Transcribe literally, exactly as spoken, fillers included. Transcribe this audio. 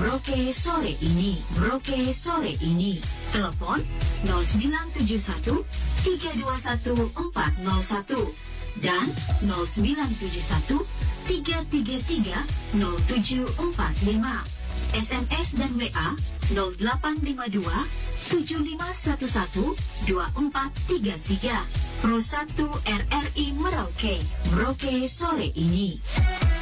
Merauke sore ini. Merauke sore ini. Telepon nol sembilan tujuh satu tiga dua satu empat nol satu dan nol sembilan tujuh satu tiga tiga tiga nol tujuh empat lima. S M S dan W A nol delapan lima dua tujuh lima satu satu dua empat tiga tiga. Pro satu R R I Merauke. Merauke sore ini.